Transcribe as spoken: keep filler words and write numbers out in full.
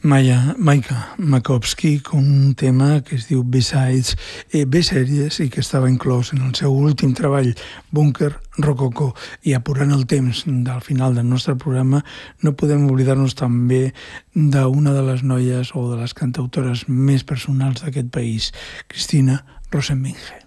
Maya, Maika Makovsky, con un tema que es diu Besides, eh, B-Series, i que estava inclòs en el seu últim treball, Bunker Rococó. I apurant el temps del final del nostre programa, no podem oblidar-nos també d'una de les noies o de les cantautores més personals d'aquest país, Cristina Rosenvinge.